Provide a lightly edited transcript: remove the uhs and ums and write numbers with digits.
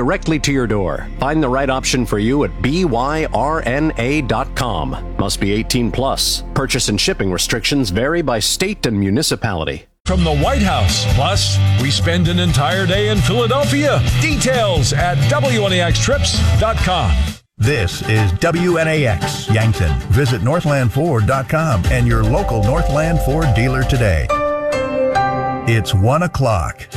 directly to your door. Find the right option for you at byrna.com. Must be 18 plus. Purchase and shipping restrictions vary by state and municipality. From the White House. Plus, we spend an entire day in Philadelphia. Details at WNAXtrips.com. This is WNAX Yankton. Visit northlandford.com and your local Northland Ford dealer today. It's 1 o'clock.